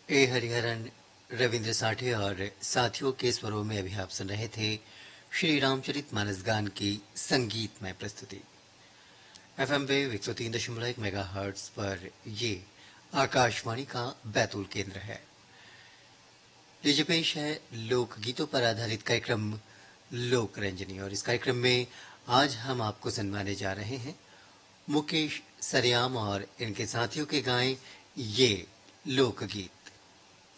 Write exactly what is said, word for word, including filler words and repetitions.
ए हरिहरन, रविंद्र साठे और साथियों के स्वरों में अभी आप सुन रहे थे श्री रामचरित मानस गान की संगीतमय प्रस्तुति। एफएम पे एक सौ तीन दशमलव एक मेगा हर्ट्ज पर ये आकाशवाणी का बैतूल केंद्र है। लीजिए पेश है लोकगीतों पर आधारित कार्यक्रम लोक रंजनी, और इस कार्यक्रम में आज हम आपको सुनवाने जा रहे हैं मुकेश सरियाम और इनके साथियों के गाए ये लोकगीत।